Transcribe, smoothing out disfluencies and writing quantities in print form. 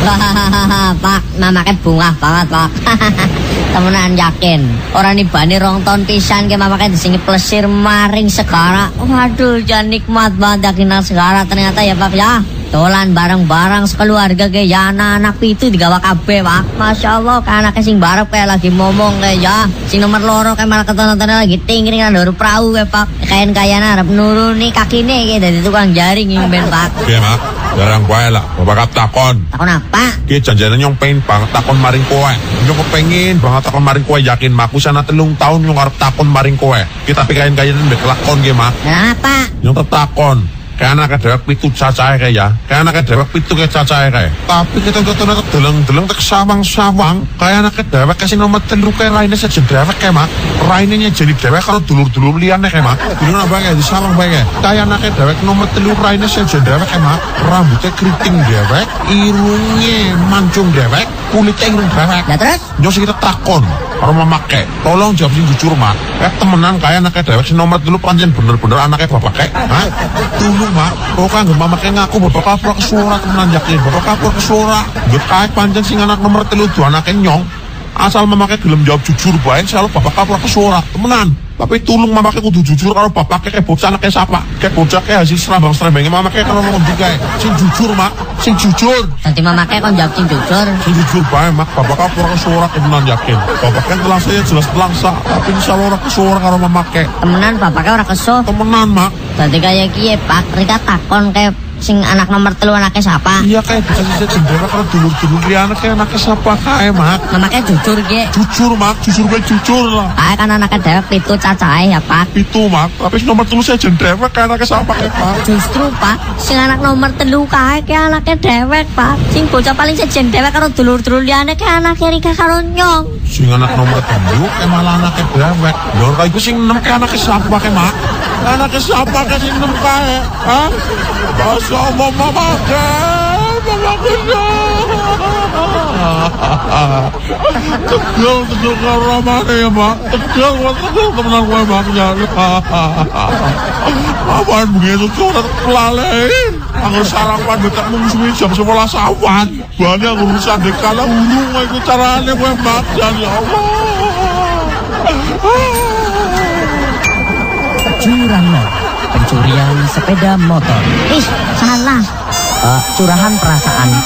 Pak, mamake bungah banget, Pak. Temenan yakin. Ora nibani 2 tahun pisan ke mamake disingi plesir maring segara. Waduh, jan nikmat banget yakinan segara ternyata ya, Pak ya. Dolan bareng-bareng sekeluarga ke ya anak-anak itu digawa kabeh, Pak. Masya Allah, kan anaknya sing barep kayak lagi ngomong kayak ya. Sing nomor loro kayak malah keton-keton lagi tinggi kan loro perahu kayak, Pak. Kain-kayan arep nuruni kakine kayak dari tukang jaring ngimben, Pak. Iya, Mak. Jarang bae lah. Bapak takon. Takon apa? Ki janjane nyong pengen banget takon maring kowe. Nyong kepengin banget takon maring kowe, yakin mak sana 3 tahun nyong arep takon maring kowe. Kita kain-kayan mbek lakon ki, Mak. Kenapa? Nyong takon. Kayak anaknya dewek pitu cacahe kayak ya. Kayak anaknya dewek pitu kayak cacahe kayak. Tapi kita deleng-deleng tek sawang-sawang. Kayak anaknya dewek kasih nomor 3 kayak raine saja dewek kayak, Mak. Rainenya jadi dewek kalau dulur-dulur liane kayak, Mak. Dulu apa kayak di sawang kayak. Kayak anaknya dewek nomor 3 raine saja dewek kayak, Mak. Rambutnya keriting dewek, irungnya mancung dewek, kulitnya irung dewek. Ya terus? Nyos kita takon. Kalau memakai, tolong jawab sing jujur, Mak. Temenan kayak anaknya dewek si nomor 3 pancen bener-bener anaknya bapak kayak. Hah? Dulu, Mak, kok kan gak memakai ngaku bapak kapur ke suara temenan yakin. Bapak kapur ke suara. Gak kayak pancen sing anak nomor 3 itu anaknya nyong. Asal memakai gelem jawab jujur bae selalu bapak kapur ke suara temenan. Tapi tulung mamakai kudu jujur kalau bapaknya kayak bocah anaknya siapa? Kayak bocah kayak hasil serambang-serambangnya mamakai kalau ngomong kayak sing jujur, Mak, sing jujur. Nanti mamakai kon jawab sing jujur. Sing jujur bae, Mak, bapak kapur ke suara temenan yakin. Bapaknya telasa ya jelas telasa, tapi insya Allah orang ke suara kalau mamakai. Temenan bapaknya ora kesuh. Temenan, Mak. Dadi kayak kiye, Pak. Rika takon kayak sing anak nomor 3 anaknya siapa? Iya kayak bisa jendela kalau dulur-dulur liane kayak anaknya siapa kayak, Mak. Mamakai jujur ge. Jujur, Mak, jujur bae jujur lah. Kayak kan anaknya dewek pitu cacahe ya, Pak. Itu, Mak, tapi nomor 3 saya jendela kayak anaknya siapa kayak, Pak. Justru, Pak, sing anak nomor 3 kayak anaknya dewek, Pak. Sing bocah paling sejen dewek karo dulur-dulur liane kayak anaknya Rika karo nyong. Sing anak nomor 3 kayak malah anaknya dewek. Lho kayak iku sing 6 kayak anaknya siapa kayak, Mak. Anaknya siapa kayak sing 6 kayak? Hah? Masya Allah, mama tegel karamane ya, Mak. Tegel temenan kowe, Mak. Apaan begitu tuh pelalein. Aku sarapan dekat mungsuhi jam 11 awan. Banyak urusan dekala urung itu caranya kowe, Mak. Ya Allah. Curanmor, pencurian sepeda motor. Ih, salah. Curahan perasaan